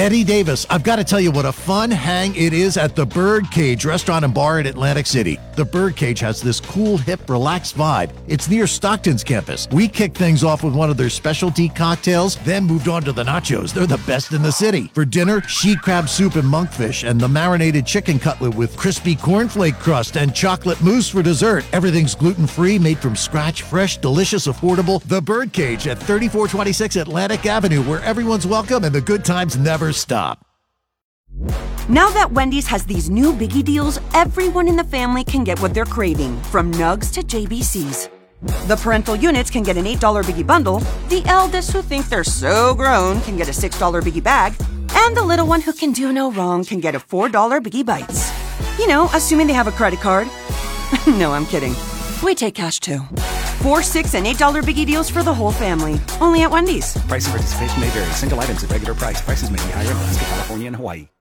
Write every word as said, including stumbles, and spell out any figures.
Eddie Davis. I've got to tell you what a fun hang it is at the Birdcage Restaurant and Bar in Atlantic City. The Birdcage has this cool, hip, relaxed vibe. It's near Stockton's campus. We kicked things off with one of their specialty cocktails, then moved on to the nachos. They're the best in the city. For dinner, sheet crab soup and monkfish, and the marinated chicken cutlet with crispy cornflake crust and chocolate mousse for dessert. Everything's gluten-free, made from scratch, fresh, delicious, affordable. The Birdcage at thirty-four twenty-six Atlantic Avenue, where everyone's welcome and the good times never stop. Now that Wendy's has these new biggie deals, everyone in the family can get what they're craving, from nugs to J B Cs. The parental units can get an eight dollar biggie bundle, the eldest who think they're so grown can get a six dollar biggie bag, and the little one who can do no wrong can get a four dollar biggie bites. You know, assuming they have a credit card. No, I'm kidding. We take cash too. Four, six, and eight dollar biggie deals for the whole family. Only at Wendy's. Price and participation may vary. Single items at regular price. Prices may be higher in Alaska, California, and Hawaii.